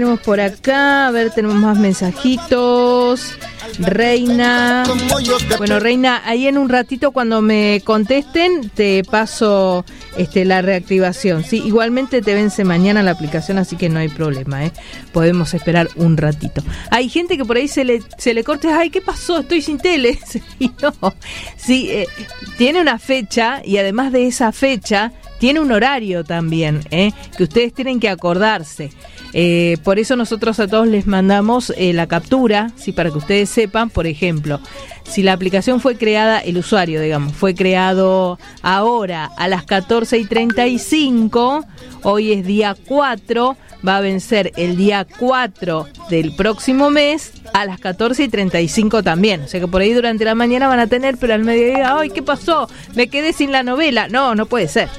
Tenemos por acá, a ver, tenemos más mensajitos. Reina. Bueno, Reina, ahí en un ratito cuando me contesten te paso la reactivación. Sí, igualmente te vence mañana la aplicación, así que no hay problema, podemos esperar un ratito. Hay gente que por ahí se le corta, ay, ¿qué pasó? Estoy sin tele. Y no, sí, tiene una fecha y además de esa fecha tiene un horario también, que ustedes tienen que acordarse. Por eso nosotros a todos les mandamos la captura, ¿sí? Para que ustedes sepan, por ejemplo, si la aplicación fue creada, el usuario, digamos, fue creado ahora a las 14:35, hoy es día 4, va a vencer el día 4 del próximo mes a las 14:35 también. O sea que por ahí durante la mañana van a tener, pero al mediodía, ¡ay, qué pasó! Me quedé sin la novela. No puede ser.